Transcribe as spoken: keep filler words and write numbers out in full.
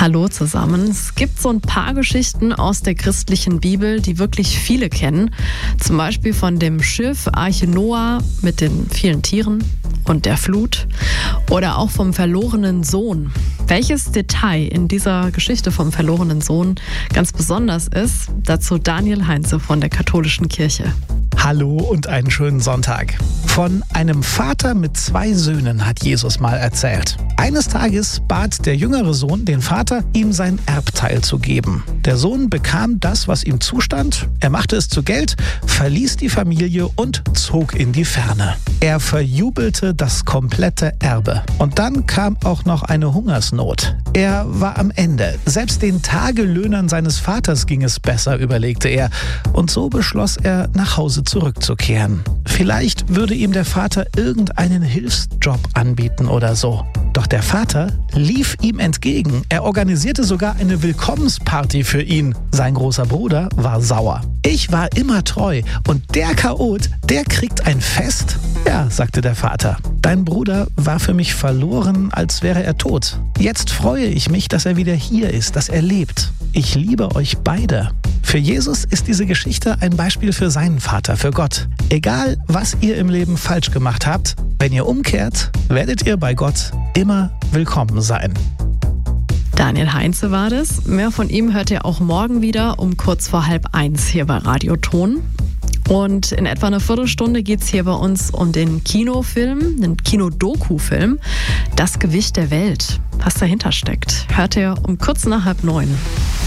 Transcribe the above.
Hallo zusammen. Es gibt so ein paar Geschichten aus der christlichen Bibel, die wirklich viele kennen. Zum Beispiel von dem Schiff Arche Noah mit den vielen Tieren und der Flut. Oder auch vom verlorenen Sohn. Welches Detail in dieser Geschichte vom verlorenen Sohn ganz besonders ist, dazu Daniel Heinze von der Katholischen Kirche. Hallo und einen schönen Sonntag. Von einem Vater mit zwei Söhnen hat Jesus mal erzählt. Eines Tages bat der jüngere Sohn den Vater, ihm sein Erbteil zu geben. Der Sohn bekam das, was ihm zustand. Er machte es zu Geld, verließ die Familie und zog in die Ferne. Er verjubelte das komplette Erbe. Und dann kam auch noch eine Hungersnot. Er war am Ende. Selbst den Tagelöhnern seines Vaters ging es besser, überlegte er. Und so beschloss er, nach Hause zurückzukehren. Vielleicht würde ihm der Vater irgendeinen Hilfsjob anbieten oder so. Doch der Vater lief ihm entgegen. Er organisierte sogar eine Willkommensparty für ihn. Sein großer Bruder war sauer. Ich war immer treu und der Chaot, der kriegt ein Fest? Ja, sagte der Vater. Dein Bruder war für mich verloren, als wäre er tot. Jetzt freue ich mich, dass er wieder hier ist, dass er lebt. Ich liebe euch beide. Für Jesus ist diese Geschichte ein Beispiel für seinen Vater, für Gott. Egal, was ihr im Leben falsch gemacht habt, wenn ihr umkehrt, werdet ihr bei Gott immer willkommen sein. Daniel Heinze war das. Mehr von ihm hört ihr auch morgen wieder um kurz vor halb eins hier bei Radioton. Und in etwa einer Viertelstunde geht es hier bei uns um den Kinofilm, den Kinodoku-Film, Das Gewicht der Welt. Was dahinter steckt, hört ihr um kurz nach halb neun.